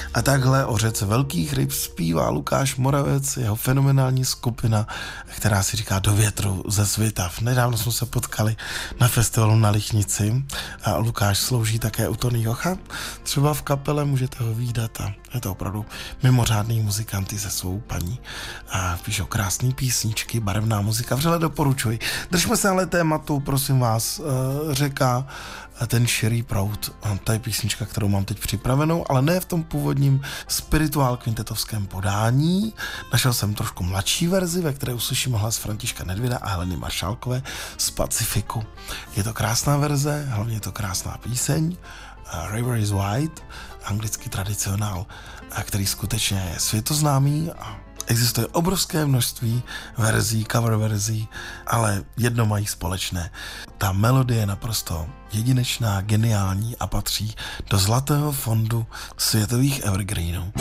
A takhle o řece velkých ryb zpívá Lukáš Moravec, jeho fenomenální skupina, která si říká Do větru ze Svitav. Nedávno jsme se potkali na festivalu na Lichnici a Lukáš slouží také u Tony Jocha. Třeba v kapele můžete ho vídat a je to opravdu mimořádný muzikanty se svou paní. A píšou krásné písničky, barevná muzika, vřele doporučuji. Držme se ale tématu, prosím vás, řeka, ten širý proud. To je písnička, kterou mám teď připravenou, ale ne v tom původním spirituál kvintetovském podání. Našel jsem trošku mladší verzi, ve které uslyšíme hlas Františka Nedvěda a Heleny Maršálkové z Pacifiku. Je to krásná verze, hlavně je to krásná píseň. River is White, anglický tradicionál, který skutečně je světoznámý a existuje obrovské množství verzí, cover verzí, ale jedno mají společné. Ta melodie je naprosto jedinečná, geniální a patří do zlatého fondu světových evergreenů.